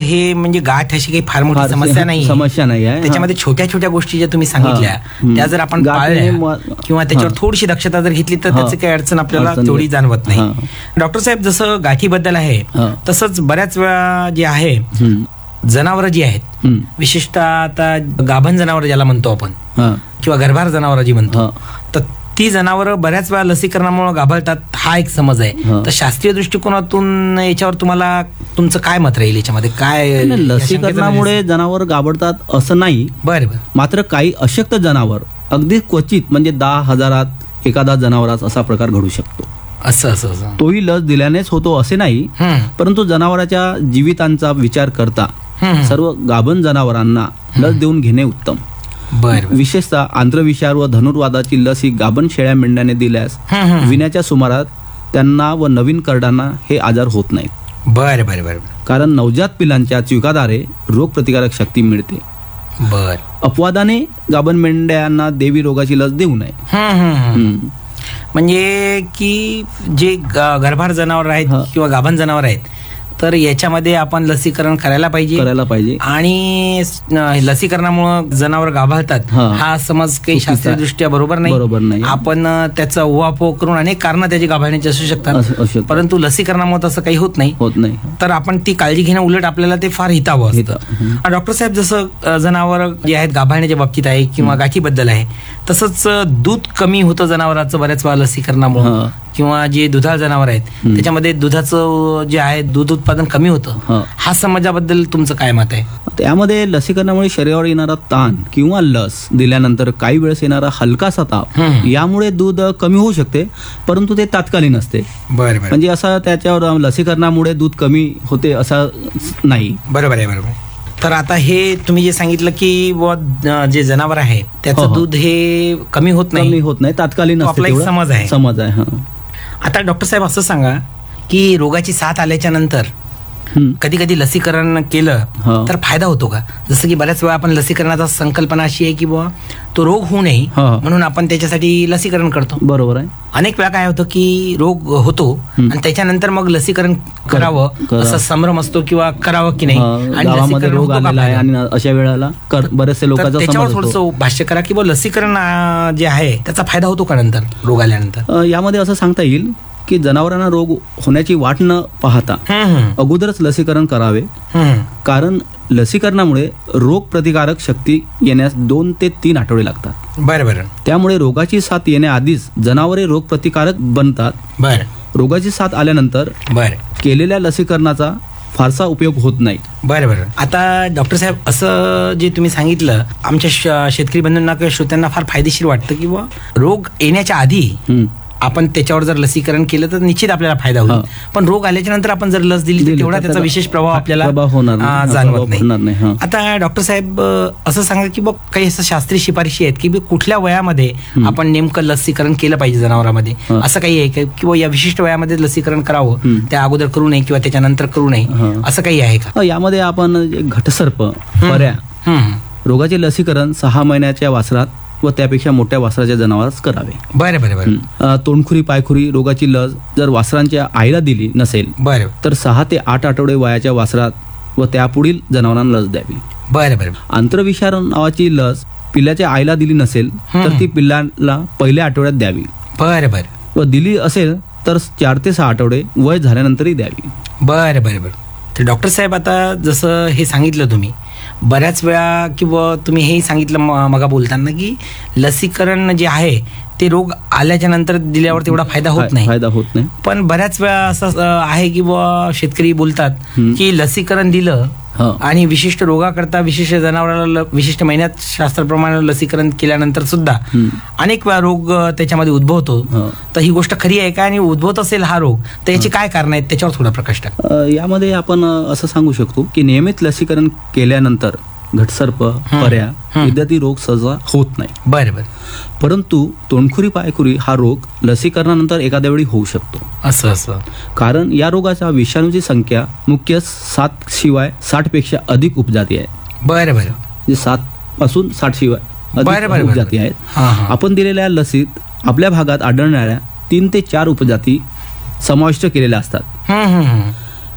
हे म्हणजे गाठ अशी काही फार मोठी समस्या नाही आहे. त्याच्यामध्ये छोट्या छोट्या गोष्टी ज्या तुम्ही सांगितल्या त्या जर आपण पाळल्या किंवा त्याच्यावर थोडीशी दक्षता जर घेतली तर त्याची काही अडचण आपल्याला तेवढी जाणवत नाही. डॉक्टर साहेब, जसं गाठीबद्दल आहे तसंच बऱ्याच वेळा जे आहे जनावरं जी आहेत, विशेषतः आता गाभण जनावर ज्याला म्हणतो आपण किंवा गर्भार जनावर जी म्हणतो, तर ती जनावरं बऱ्याच वेळा लसीकरणामुळे गाभळतात, हा एक समज आहे. तर शास्त्रीय दृष्टिकोनातून याच्यावर तुम्हाला तुमचं काय मत राहील? याच्यामध्ये काय लसीकरणामुळे जनावर गाभळतात असं नाही. बरं. मात्र काही अशक्त जनावर अगदी क्वचित म्हणजे 10,000 एखादा जनावरात असा प्रकार घडू शकतो. असं तोही लस दिल्यानेच होतो असे नाही, परंतु जनावरांच्या जीवितांचा विचार करता सर्व गाभण जनावरांना लस देऊन घेणे उत्तम. विशेषतः आंत्रविषार व धनुर्वादाची लस ही गाभण शेळ्या मेंढ्याने दिल्यास विण्याच्या सुमारात त्यांना व नवीन करडांना हे आजार होत नाहीत. बरं. कारण नवजात पिलांच्या च्विकाद्वारे रोगप्रतिकारक शक्ती मिळते. अपवादाने गाभण मेंढ्यांना देवी रोगाची लस देऊ नये. म्हणजे की जे गर्भार जनावर आहेत किंवा गाभण जनावर आहेत तर याच्यामध्ये आपण लसीकरण करायला पाहिजे. आणि लसीकरणामुळे जनावर गाभाळतात हा समज काही शास्त्रीयदृष्ट्या बरोबर नाही. आपण त्याचा उहापोह करून अनेक कारण त्याची गाभाळण्याची असू शकतात, परंतु लसीकरणामुळे तसं काही होत नाही. तर आपण ती काळजी घेणं उलट आपल्याला ते फार हितावं असतं. डॉक्टर साहेब, जसं जनावर जे आहेत गाभाळण्याच्या बाबतीत आहे किंवा गाठीबद्दल आहे, तसंच दूध कमी होतं जनावरांचं बऱ्याच वेळा लसीकरणामुळे, किंवा जे दुधाळ जनावर आहेत त्याच्यामध्ये दुधाचं जे आहे दूध उत्पादन कमी होतं, हा समाजाबद्दल तुमचं काय मत आहे? त्यामध्ये लसीकरणामुळे शरीरावर येणारा ताण किंवा लस दिल्यानंतर काही वेळेस येणारा हलकासा ताप यामुळे दूध कमी होऊ शकते, परंतु ते तात्कालिक असते. म्हणजे असं त्याच्यावर लसीकरणामुळे दूध कमी होते असं नाही. बरोबर आहे. तर आता हे तुम्ही जे सांगितलं की जे जनावर आहे त्याचं दूध हे कमी होत नाही, तात्कालिक समज आहे. आता डॉक्टर साहेब, असं सांगा की रोगाची साथ आल्याच्या नंतर कधी कधी लसीकरण केलं तर फायदा होतो का? जसं की बऱ्याच वेळा आपण लसीकरणाचा संकल्पना अशी आहे की बुवा तो रोग होऊ नये म्हणून आपण त्याच्यासाठी लसीकरण करतो. बरोबर आहे. अनेक वेळा काय होतं की रोग होतो आणि त्याच्यानंतर मग लसीकरण करावं असा संभ्रम असतो किंवा करावं की नाही, आणि रोग आलेला आहे आणि अशा वेळेला बरेचसे लोकांचा त्याच्यावर थोडंसं भाष्य करा की लसीकरण जे आहे त्याचा फायदा होतो का नंतर रोग आल्यानंतर? यामध्ये असं सांगता येईल की जनावरांना रोग होण्याची वाट न पाहता अगोदरच लसीकरण करावे, कारण लसीकरणामुळे रोग प्रतिकारक शक्ती येण्यास 2 ते 3 आठवडे लागतात. बरं. त्यामुळे रोगाची साथ येण्याआधीच जनावरे रोग प्रतिकारक बनतात. रोगाची साथ आल्यानंतर केलेल्या लसीकरणाचा फारसा उपयोग होत नाही. बरं. आता डॉक्टर साहेब, असं जे तुम्ही सांगितलं आमच्या शेतकरी बंधूंना किंवा श्रोत्यांना फार फायदेशीर वाटतं की रोग येण्याच्या आधी आपण त्याच्यावर जर लसीकरण केलं तर निश्चित आपल्याला फायदा होईल, पण रोग आल्याच्या नंतर आपण जर लस दिली तर तेवढा त्याचा विशेष प्रभाव आपल्याला जाणवत नाही. आता डॉक्टर साहेब, असं सांगा की काही असं शास्त्रीय शिफारशी आहेत की कुठल्या वयामध्ये आपण नेमकं लसीकरण केलं पाहिजे जनावरांमध्ये, असं काही आहे किंवा या विशिष्ट वयामध्ये लसीकरण करावं, त्या अगोदर करू नये किंवा त्याच्यानंतर करू नये, असं काही आहे का? यामध्ये आपण घटसर्प, पर्या रोगाचे लसीकरण 6 महिन्याच्या वासरात व त्यापेक्षा मोठ्या वासराच्या जनावरास करावे. बरं. तोंडखुरी पायखुरी रोगाची लस जर वासरांच्या आईला दिली नसेल तर 6 ते 8 आठवडे वयाच्या वासरात व त्यापुढील जनावरांना लस द्यावी. बरं. आंत्रविषार नावाची लस पिल्लाच्या आईला दिली नसेल तर ती पिल्लाला पहिल्या आठवड्यात द्यावी. बरं. व दिली असेल तर 4 ते 6 आठवडे वय झाल्यानंतरही द्यावी. बरं. तर डॉक्टर साहेब, आता जसं हे सांगितलं तुम्ही बऱ्याच वेळा किंवा तुम्ही हेही सांगितलं मगा बोलताना की लसीकरण जे आहे ते रोग आल्याच्या नंतर दिल्यावर तेवढा फायदा होत नाही. पण बऱ्याच वेळा असं आहे की शेतकरी बोलतात की लसीकरण दिलं आणि विशिष्ट रोगाकरता विशिष्ट जनावराला विशिष्ट महिन्यात शास्त्राप्रमाणे लसीकरण केल्यानंतर सुद्धा अनेक वेळा रोग त्याच्यामध्ये उद्भवतो. तर ही गोष्ट खरी आहे का? आणि उद्भवत असेल हा रोग तर याची काय कारण आहेत त्याच्यावर थोडा प्रकाश टाका. यामध्ये आपण असं सांगू शकतो की नियमित लसीकरण केल्यानंतर घटसर्प, पर्या इत्यादी रोग सहसा होत नाही. बरं. परंतु तोंडखुरी पायखुरी हा रोग लसीकरणानंतर एखाद्या वेळी होऊ शकतो. असं कारण या रोगाच्या विषाणूची संख्या मुख्य 7 शिवाय 60 पेक्षा अधिक उपजाती आहे. बरं. 7 पासून 60 शिवाय अधिक उपजाती आहेत. आपण दिलेल्या लसीत आपल्या भागात आढळणाऱ्या 3 ते 4 उपजाती समाविष्ट केलेल्या असतात.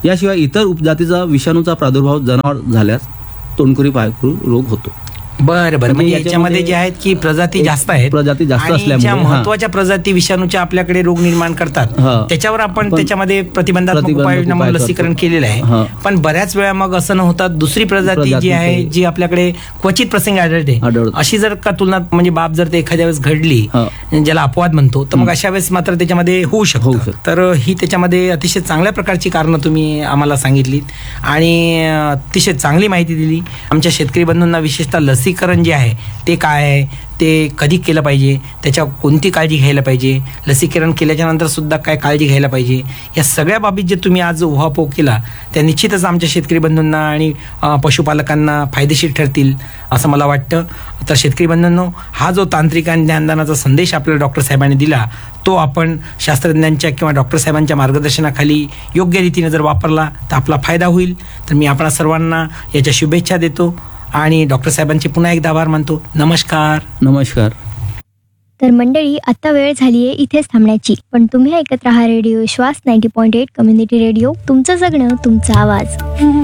याशिवाय इतर उपजातीचा विषाणूचा प्रादुर्भाव जनावर झाल्यास तोंडखुरी पायखुरी रोग होतो. बरं म्हणजे याच्यामध्ये जे आहेत की प्रजाती जास्त आहेत, प्रजाती जास्त आणि ज्या असल्यामुळे महत्वाच्या प्रजाती विषाणूच्या आपल्याकडे रोग निर्माण करतात त्याच्यावर आपण त्याच्यामध्ये प्रतिबंधात्मक उपाययोजना म्हणून लसीकरण केलेलं आहे. पण बऱ्याच वेळा मग असं न होता दुसरी प्रजाती जी आहे जी आपल्याकडे क्वचित प्रसंगी आढळते, अशी जर का तुलना म्हणजे बाब जर ते एखाद्या वेळेस घडली ज्याला अपवाद म्हणतो, तर मग अशा वेळेस मात्र त्याच्यामध्ये होऊ शकतं. तर ही त्याच्यामध्ये अतिशय चांगल्या प्रकारची कारणं तुम्ही आम्हाला सांगितलीत आणि अतिशय चांगली माहिती दिली. आमच्या शेतकरी बंधूंना विशेषतः लसीकरण जे आहे ते काय आहे, ते कधी केलं पाहिजे, त्याच्या कोणती काळजी घ्यायला पाहिजे, लसीकरण केल्याच्या नंतर सुद्धा काय काळजी घ्यायला पाहिजे, या सगळ्या बाबीत जे तुम्ही आज उहापोह केला त्या निश्चितच आमच्या शेतकरी बंधूंना आणि पशुपालकांना फायदेशीर ठरतील असं मला वाटतं. तर शेतकरी बंधूंनो, हा जो तांत्रिक आणि ज्ञानदानाचा संदेश आपल्याला डॉक्टर साहेबांनी दिला तो आपण शास्त्रज्ञांच्या किंवा डॉक्टर साहेबांच्या मार्गदर्शनाखाली योग्य रीतीने जर वापरला तर आपला फायदा होईल. तर मी आपणा सर्वांना याच्या शुभेच्छा देतो आणि डॉक्टर साहेबांचे पुन्हा एकदा आभार मानतो. नमस्कार. नमस्कार. तर मंडळी, आता वेळ झाली आहे इथेच थांबण्याची, पण तुम्ही ऐकत राहा रेडिओ विश्वास 90.8 कम्युनिटी रेडिओ. तुमचं जगणं, तुमचा आवाज.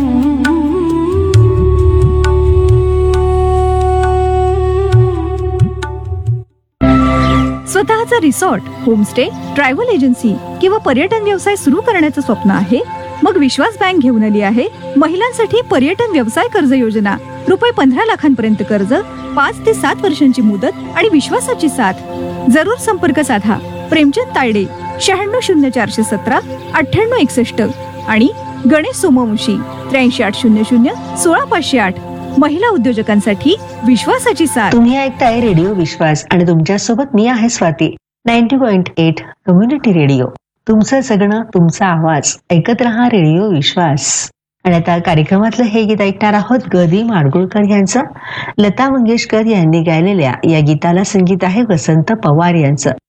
स्वतःचा रिसॉर्ट, होमस्टे, ट्रॅव्हल एजन्सी किंवा पर्यटन व्यवसाय सुरू करण्याचं स्वप्न आहे? मग विश्वास बँक घेऊन आली आहे महिलांसाठी पर्यटन व्यवसाय कर्ज योजना. रुपये 15 लाखांपर्यंत कर्ज, 5 ते 7 वर्षांची मुदत आणि विश्वासाची साथ. जरूर संपर्क साधा. प्रेमचंद तायडे, 960417 9861 आणि गणेश सोमवंशी, 8380 16508. महिला उद्योजकांसाठी विश्वासाची साथ. तुम्ही ऐकताय रेडिओ विश्वास आणि तुमच्या सोबत मी आहे स्वाती. 90.8 community radio. तुमचं जगणं, तुमचा आवाज. ऐकत रहा रेडिओ विश्वास. आणि आता कार्यक्रमातलं हे गीत ऐकणार आहोत ग.दी. माडगुळकर यांचं. लता मंगेशकर यांनी गायलेल्या या गीताला संगीत आहे वसंत पवार यांचं.